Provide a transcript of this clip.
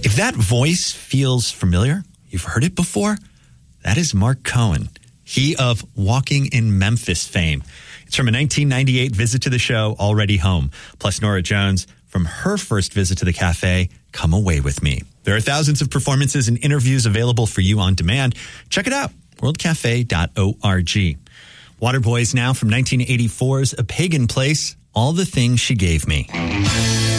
If that voice feels familiar, you've heard it before, that is Mark Cohen. He of Walking in Memphis fame. It's from a 1998 visit to the show, Already Home. Plus Norah Jones from her first visit to the cafe, Come Away With Me. There are thousands of performances and interviews available for you on demand. Check it out, worldcafe.org. Waterboys now from 1984's A Pagan Place, All the Things She Gave Me.